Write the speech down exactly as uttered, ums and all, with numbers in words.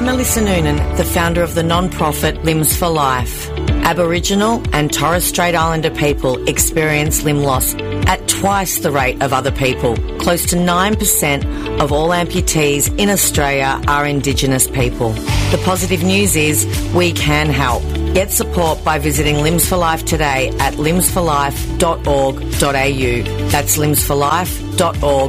Melissa Noonan, the founder of the non-profit Limbs for Life. Aboriginal and Torres Strait Islander people experience limb loss at twice the rate of other people. Close to nine percent of all amputees in Australia are Indigenous people. The positive news is we can help. Get support by visiting Limbs for Life today at limbs for life dot org dot a u. That's limbs for life dot org